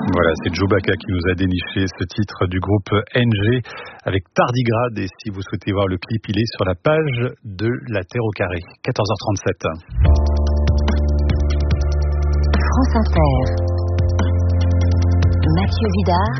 Voilà, c'est Chewbacca qui nous a déniché ce titre du groupe NG avec Tardigrade. Et si vous souhaitez voir le clip, il est sur la page de La Terre au carré. 14h37. France Inter. Mathieu Vidard.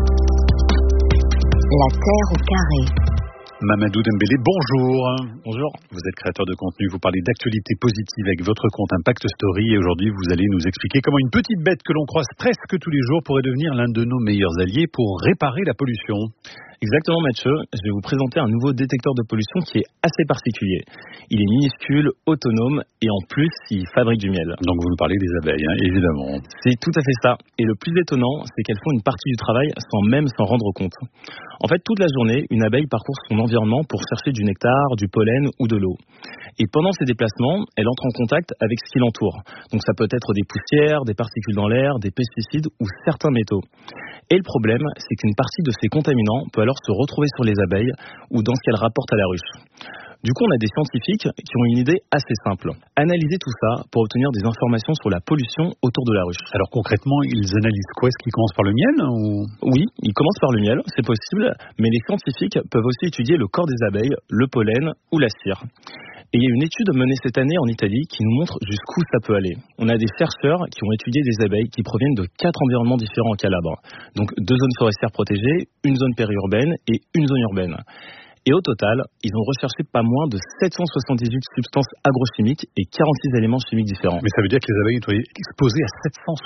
La Terre au carré. Mamadou Dembélé, bonjour. Bonjour. Vous êtes créateur de contenu, vous parlez d'actualité positive avec votre compte Impact Story et aujourd'hui vous allez nous expliquer comment une petite bête que l'on croise presque tous les jours pourrait devenir l'un de nos meilleurs alliés pour réparer la pollution. Exactement Mathieu, je vais vous présenter un nouveau détecteur de pollution qui est assez particulier. Il est minuscule, autonome et en plus il fabrique du miel. Donc vous nous parlez des abeilles, évidemment. C'est tout à fait ça. Et le plus étonnant, c'est qu'elles font une partie du travail sans même s'en rendre compte. En fait, toute la journée, une abeille parcourt son environnement pour chercher du nectar, du pollen ou de l'eau. Et pendant ces déplacements, elle entre en contact avec ce qui l'entoure. Donc ça peut être des poussières, des particules dans l'air, des pesticides ou certains métaux. Et le problème, c'est qu'une partie de ces contaminants peut alors se retrouver sur les abeilles ou dans ce qu'elles rapportent à la ruche. Du coup, on a des scientifiques qui ont une idée assez simple. Analyser tout ça pour obtenir des informations sur la pollution autour de la ruche. Alors concrètement, ils analysent quoi? Est-ce qu'ils commencent par le miel ou... Oui, ils commencent par le miel, c'est possible, mais les scientifiques peuvent aussi étudier le corps des abeilles, le pollen ou la cire. Et il y a une étude menée cette année en Italie qui nous montre jusqu'où ça peut aller. On a des chercheurs qui ont étudié des abeilles qui proviennent de 4 environnements différents en Calabre. Donc 2 zones forestières protégées, une zone périurbaine et une zone urbaine. Et au total, ils ont recherché pas moins de 778 substances agrochimiques et 46 éléments chimiques différents. Mais ça veut dire que les abeilles sont exposées à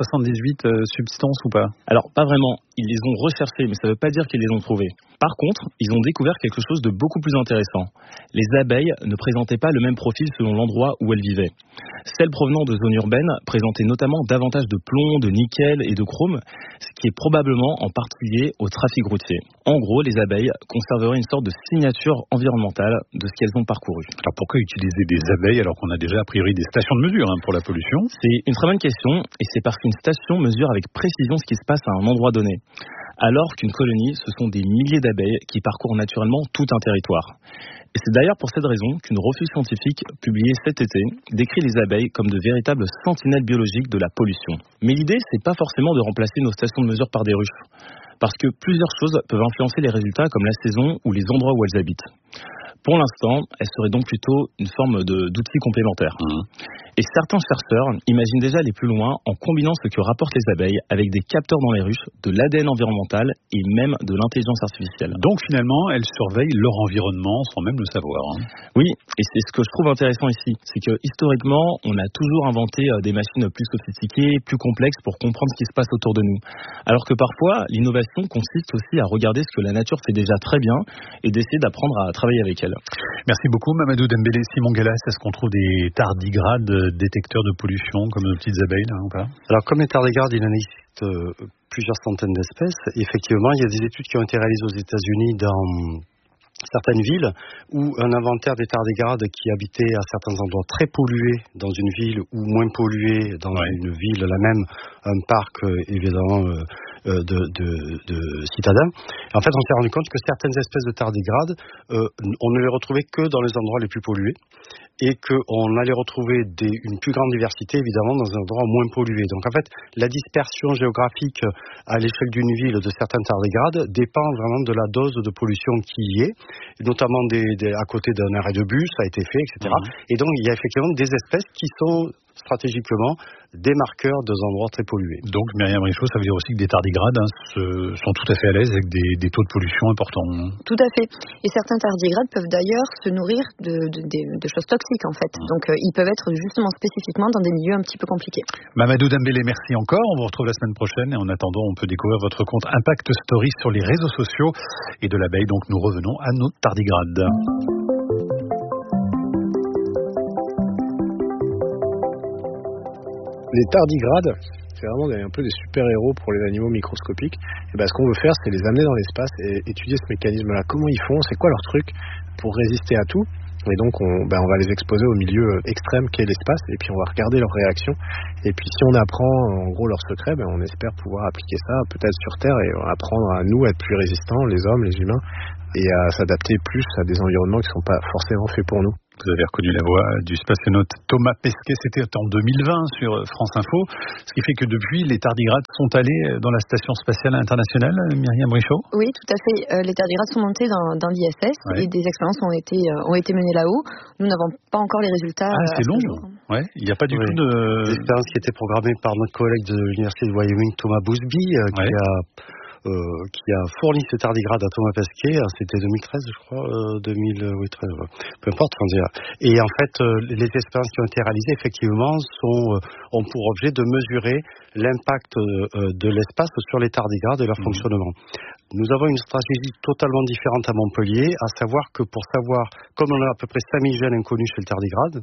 778 substances ou pas? Alors, pas vraiment. Ils les ont recherchées, mais ça ne veut pas dire qu'ils les ont trouvées. Par contre, ils ont découvert quelque chose de beaucoup plus intéressant. Les abeilles ne présentaient pas le même profil selon l'endroit où elles vivaient. Celles provenant de zones urbaines présentaient notamment davantage de plomb, de nickel et de chrome, ce qui est probablement en partie lié au trafic routier. En gros, les abeilles conserveraient une sorte de signature environnementale de ce qu'elles ont parcouru. Alors pourquoi utiliser des abeilles alors qu'on a déjà a priori des stations de mesure pour la pollution? C'est une très bonne question et c'est parce qu'une station mesure avec précision ce qui se passe à un endroit donné. Alors qu'une colonie, ce sont des milliers d'abeilles qui parcourent naturellement tout un territoire. Et c'est d'ailleurs pour cette raison qu'une revue scientifique publiée cet été décrit les abeilles comme de véritables sentinelles biologiques de la pollution. Mais l'idée, c'est pas forcément de remplacer nos stations de mesure par des ruches, parce que plusieurs choses peuvent influencer les résultats comme la saison ou les endroits où elles habitent. Pour l'instant, elles seraient donc plutôt une forme d'outil complémentaire. Et certains chercheurs imaginent déjà aller plus loin en combinant ce que rapportent les abeilles avec des capteurs dans les ruches, de l'ADN environnemental et même de l'intelligence artificielle. Donc finalement, elles surveillent leur environnement sans même le savoir. Oui, et c'est ce que je trouve intéressant ici. C'est que historiquement, on a toujours inventé des machines plus sophistiquées, plus complexes pour comprendre ce qui se passe autour de nous. Alors que parfois, l'innovation consiste aussi à regarder ce que la nature fait déjà très bien et d'essayer d'apprendre à travailler avec elle. Merci beaucoup Mamadou Dembélé. Simon Gallas, est-ce qu'on trouve des tardigrades détecteurs de pollution comme nos petites abeilles là, ou pas? Alors comme les tardigrades, il en existe plusieurs centaines d'espèces. Effectivement, il y a des études qui ont été réalisées aux États-Unis dans certaines villes où un inventaire des tardigrades qui habitaient à certains endroits très pollués dans une ville ou moins pollués dans une ville la même, un parc évidemment de citadins. En fait, on s'est rendu compte que certaines espèces de tardigrades, on ne les retrouvait que dans les endroits les plus pollués et qu'on allait retrouver une plus grande diversité, évidemment, dans un endroit moins pollué. Donc, en fait, la dispersion géographique à l'échelle d'une ville de certains tardigrades dépend vraiment de la dose de pollution qui y est, et notamment à côté d'un arrêt de bus, ça a été fait, etc. Et donc, il y a effectivement des espèces qui sont stratégiquement des marqueurs de endroits très pollués. Donc, Myriam Richaud, ça veut dire aussi que des tardigrades sont tout à fait à l'aise avec des taux de pollution importants. Tout à fait. Et certains tardigrades peuvent d'ailleurs se nourrir de choses toxiques, en fait. Donc, ils peuvent être justement spécifiquement dans des milieux un petit peu compliqués. Mamadou Dembélé, merci encore. On vous retrouve la semaine prochaine. Et en attendant, on peut découvrir votre compte Impact Story sur les réseaux sociaux et de l'abeille. Donc, nous revenons à nos tardigrades. Les tardigrades, c'est vraiment un peu des super-héros pour les animaux microscopiques. Et ce qu'on veut faire, c'est les amener dans l'espace et étudier ce mécanisme-là. Comment ils font, c'est quoi leur truc pour résister à tout. Et donc, on va les exposer au milieu extrême qu'est l'espace. Et puis, on va regarder leurs réactions. Et puis, si on apprend, en gros, leurs secrets, on espère pouvoir appliquer ça peut-être sur Terre et apprendre à nous à être plus résistants, les hommes, les humains, et à s'adapter plus à des environnements qui ne sont pas forcément faits pour nous. Vous avez reconnu la voix du spationaute Thomas Pesquet, c'était en 2020 sur France Info, ce qui fait que depuis, les tardigrades sont allés dans la Station Spatiale Internationale, Myriam Brichot? Oui, tout à fait. Les tardigrades sont montés dans l'ISS et des expériences ont été menées là-haut. Nous n'avons pas encore les résultats. C'est long. Ouais, il n'y a pas du tout de... L'expérience qui était programmée par notre collègue de l'Université de Wyoming, Thomas Bousby, qui a fourni ce tardigrade à Thomas Pesquet, c'était 2013 je crois, 2013, peu importe. Et en fait, les expériences qui ont été réalisées effectivement ont pour objet de mesurer l'impact de l'espace sur les tardigrades et leur fonctionnement. Nous avons une stratégie totalement différente à Montpellier, à savoir que pour savoir, comme on a à peu près 5000 gènes inconnus chez le tardigrade,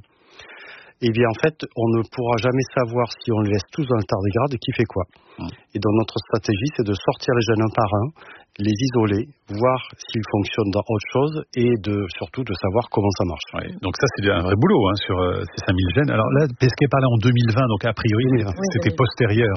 eh bien en fait, on ne pourra jamais savoir si on les laisse tous dans le tardigrade qui fait quoi. Et donc notre stratégie, c'est de sortir les gènes un par un, les isoler, voir s'ils fonctionnent dans autre chose et surtout de savoir comment ça marche. Ouais, donc ça, c'est un vrai boulot sur ces 5000 gènes. Alors là, Pesquet parlait en 2020, donc a priori, c'était postérieur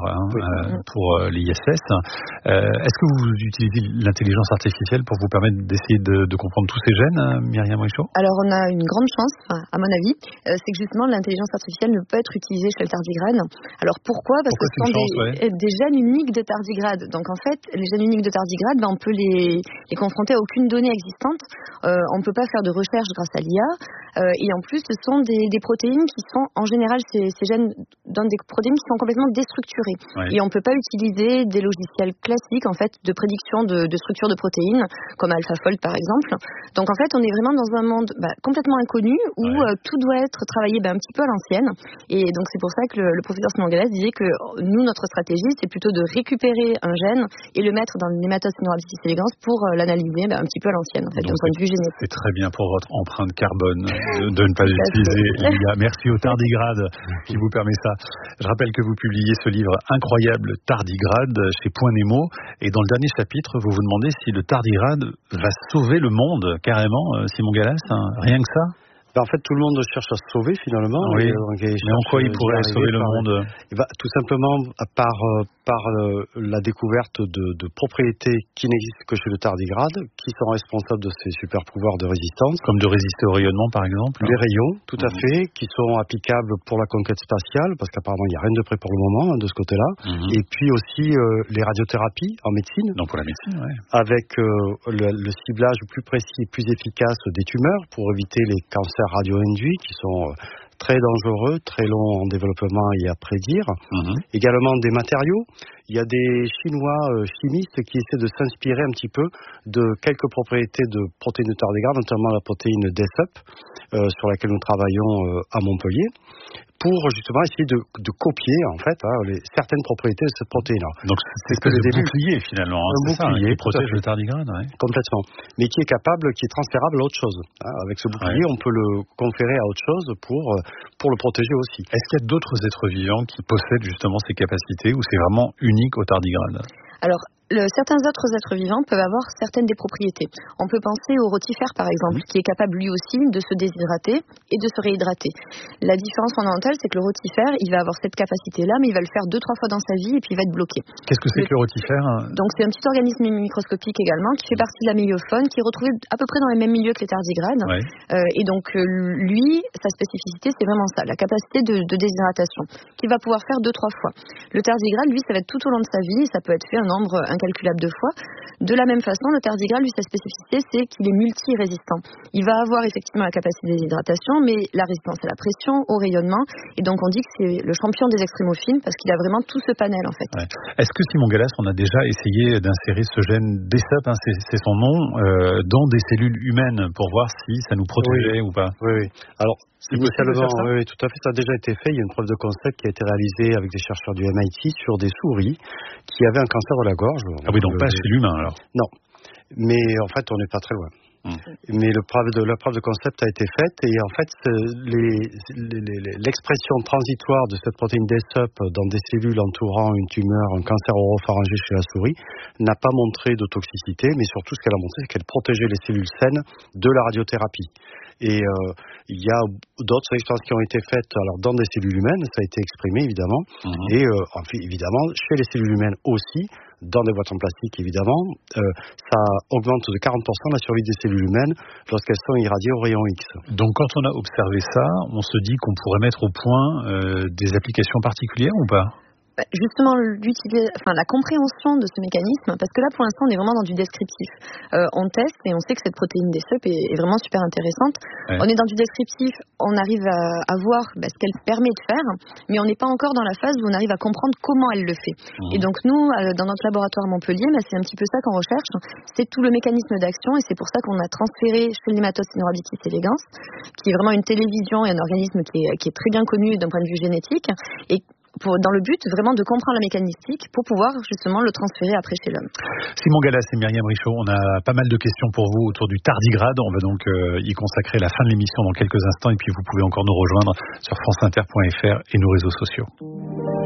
pour l'ISS. Est-ce que vous utilisez l'intelligence artificielle pour vous permettre d'essayer de comprendre tous ces gènes, Myriam Brichot? Alors on a une grande chance, à mon avis, c'est que justement l'intelligence artificielle ne peut être utilisée chez le tardigrade. Alors pourquoi? Parce que ce sont des gènes uniques de tardigrade. Donc en fait, les gènes uniques de tardigrade, on peut les confronter à aucune donnée existante. On ne peut pas faire de recherche grâce à l'IA. Et en plus, ce sont des protéines qui sont, en général, ces gènes donnent des protéines qui sont complètement déstructurées. Ouais. Et on ne peut pas utiliser des logiciels classiques, en fait, de prédiction de structure de protéines, comme AlphaFold, par exemple. Donc, en fait, on est vraiment dans un monde complètement inconnu où tout doit être travaillé un petit peu à l'ancienne. Et donc, c'est pour ça que le professeur Simon Gallas disait que nous, notre stratégie, c'est plutôt de récupérer un gène et le mettre dans l'hématose Neuralysis elegans pour l'analyser un petit peu à l'ancienne, en fait, d'un point de vue génétique. C'est très bien pour votre empreinte carbone de ne pas utiliser l'IA. Merci au tardigrade qui vous permet ça. Je rappelle que vous publiez ce livre incroyable, Tardigrade, chez Point Nemo. Et dans le dernier chapitre, vous vous demandez si le tardigrade va sauver le monde, carrément, Simon Gallas, rien que ça? En fait, tout le monde cherche à se sauver finalement. Oui. Mais en quoi il pourrait sauver le monde? Tout simplement par la découverte de propriétés qui n'existent que chez le tardigrade, qui sont responsables de ces super pouvoirs de résistance. Comme de résister au rayonnement, par exemple? Les rayons, tout à fait, qui sont applicables pour la conquête spatiale, parce qu'apparemment il n'y a rien de prêt pour le moment de ce côté-là. Et puis aussi les radiothérapies en médecine. Donc pour la médecine, oui. Avec le ciblage plus précis et plus efficace des tumeurs pour éviter les cancers radio-induits qui sont très dangereux, très longs en développement et à prédire. Également des matériaux. Il y a des Chinois chimistes qui essaient de s'inspirer un petit peu de quelques propriétés de protéines de tardigrade, notamment la protéine DSUP, sur laquelle nous travaillons à Montpellier, pour justement essayer de copier en fait certaines propriétés de cette protéine-là. Donc c'est que des boucliers finalement, un bouclier qui protège le tardigrade, complètement, mais qui est transférable à autre chose. Avec ce bouclier, on peut le conférer à autre chose pour le protéger aussi. Est-ce qu'il y a d'autres êtres vivants qui possèdent justement ces capacités ou c'est vraiment unique au tardigrade? Alors, certains autres êtres vivants peuvent avoir certaines des propriétés. On peut penser au rotifère, par exemple, qui est capable lui aussi de se déshydrater et de se réhydrater. La différence fondamentale, c'est que le rotifère, il va avoir cette capacité-là, mais il va le faire 2-3 fois dans sa vie et puis il va être bloqué. Qu'est-ce que c'est que le rotifère? Donc, c'est un petit organisme microscopique également, qui fait partie de la méliofaune, qui est retrouvé à peu près dans les mêmes milieux que les tardigrades. Et donc, lui, sa spécificité, c'est vraiment ça, la capacité de déshydratation, qu'il va pouvoir faire 2-3 fois. Le tardigrade, lui, ça va être tout au long de sa vie, et ça peut être fait un nombre incalculable de fois. De la même façon, le tardigrade, lui, sa spécificité, c'est qu'il est multi-résistant. Il va avoir effectivement la capacité d'hydratation, mais la résistance à la pression, au rayonnement, et donc on dit que c'est le champion des extrémophiles parce qu'il a vraiment tout ce panel, en fait. Est-ce que, Simon Gallas, on a déjà essayé d'insérer ce gène DSUP, c'est son nom, dans des cellules humaines pour voir si ça nous protégeait ou pas? Oui. Alors, initialement, oui, tout à fait, ça a déjà été fait. Il y a une preuve de concept qui a été réalisée avec des chercheurs du MIT sur des souris qui avaient un cancer de la gorge. Ah oui, donc pas chez l'humain alors? Non, mais en fait, on n'est pas très loin. Mais la preuve de concept a été faite et en fait l'expression transitoire de cette protéine DSUP dans des cellules entourant une tumeur, un cancer oropharyngé chez la souris n'a pas montré de toxicité, mais surtout ce qu'elle a montré, c'est qu'elle protégeait les cellules saines de la radiothérapie. Et il y a d'autres expériences qui ont été faites dans des cellules humaines, ça a été exprimé évidemment, et évidemment chez les cellules humaines aussi, dans des boîtes en plastique évidemment, ça augmente de 40% la survie des cellules humaines lorsqu'elles sont irradiées aux rayons X. Donc quand on a observé ça, on se dit qu'on pourrait mettre au point des applications particulières ou pas ? Justement, la compréhension de ce mécanisme, parce que là, pour l'instant, on est vraiment dans du descriptif. On teste et on sait que cette protéine DSEP est vraiment super intéressante. Ouais. On est dans du descriptif, on arrive à voir ce qu'elle permet de faire, mais on n'est pas encore dans la phase où on arrive à comprendre comment elle le fait. Et donc, nous, dans notre laboratoire à Montpellier, c'est un petit peu ça qu'on recherche. C'est tout le mécanisme d'action et c'est pour ça qu'on a transféré chez le nématode Synorabitis elegans, qui est vraiment une télévision et un organisme qui est très bien connu d'un point de vue génétique. Et dans le but vraiment de comprendre la mécanistique pour pouvoir justement le transférer après chez l'homme. Simon Gallas et Myriam Richaud, on a pas mal de questions pour vous autour du tardigrade. On va donc y consacrer la fin de l'émission dans quelques instants et puis vous pouvez encore nous rejoindre sur franceinter.fr et nos réseaux sociaux.